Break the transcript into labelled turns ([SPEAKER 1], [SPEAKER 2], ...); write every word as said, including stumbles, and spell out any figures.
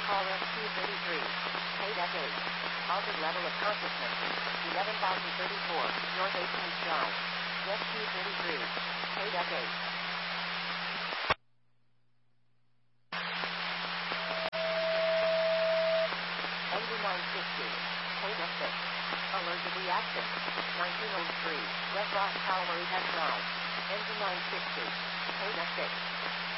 [SPEAKER 1] Call S Q thirty-three. Paid F eight. Altered level of consciousness. eleven thousand thirty-four. North eighteenth Drive. S Q thirty-three. Paid F eight. Engine nine sixty. Paid F six. Allergic reaction. nineteen oh three. Red Rock Tower F Drive. Engine nine sixty. Paid F six.